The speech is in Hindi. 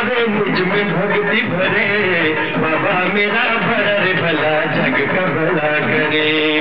आवे मुझ में भक्ति भरे, बाबा मेरा भरा रे भला जग का भला करे।